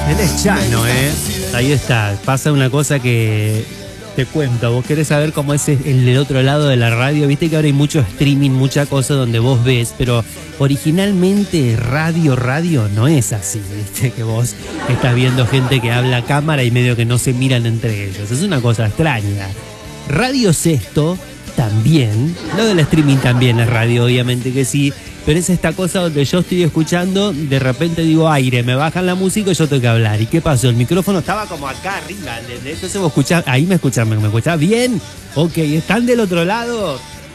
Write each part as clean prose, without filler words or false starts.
Él es Chano, ¿eh? Ahí está. Pasa una cosa que te cuento. Vos querés saber cómo es el del otro lado de la radio. Viste que ahora hay mucho streaming, mucha cosa donde vos ves, pero originalmente radio no es así. Viste que vos estás viendo gente que habla a cámara y medio que no se miran entre ellos. Es una cosa extraña. Radio Sexto también, lo del streaming también es radio, obviamente que sí, pero es esta cosa donde yo estoy escuchando, de repente digo aire, me bajan la música y yo tengo que hablar. ¿Y qué pasó? El micrófono estaba como acá arriba, ¿entendés? Entonces vos escuchás, ahí me escuchás bien, ok, ¿están del otro lado?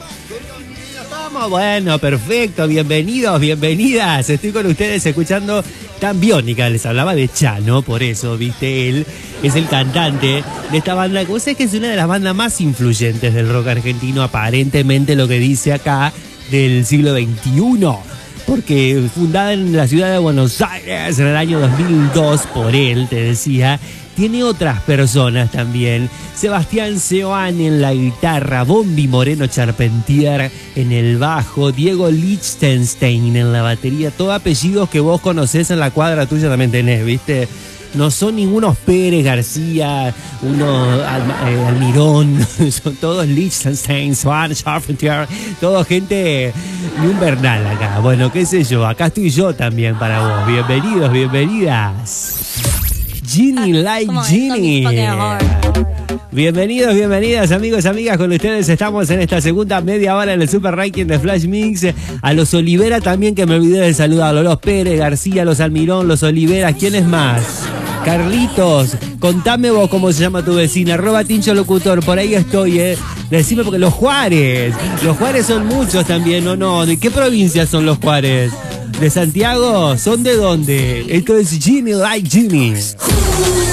Vamos, bueno, perfecto, bienvenidos, bienvenidas, estoy con ustedes escuchando Tan Biónica, les hablaba de Chano, por eso, viste, él es el cantante de esta banda, que vos sabés que es una de las bandas más influyentes del rock argentino, aparentemente lo que dice acá, del siglo XXI, porque fundada en la ciudad de Buenos Aires en el año 2002 por él, te decía. Tiene otras personas también. Sebastián Seoane en la guitarra, Bombi Moreno Charpentier en el bajo, Diego Lichtenstein en la batería. Todos apellidos que vos conocés en la cuadra tuya también tenés, ¿viste? No son ningunos Pérez, García, uno Almirón, son todos Lichtenstein, Seoane, Charpentier, todo gente ni un Bernal acá. Bueno, qué sé yo, acá estoy yo también para vos. Bienvenidos, bienvenidas. Ginny Like Ginny. Bienvenidos, bienvenidas amigos, amigas, con ustedes estamos en esta segunda media hora en el Super Ranking de Flash Mix. A los Olivera también, que me olvidé de saludarlos, los Pérez, García, los Almirón, los Oliveras, ¿quiénes más? Carlitos, contame vos cómo se llama tu vecina, @Tincho Locutor, por ahí estoy, decime, porque los Juárez son muchos también, no, ¿de qué provincia son los Juárez? ¿De Santiago? ¿Son de dónde? Esto es Ginny Like Ginny.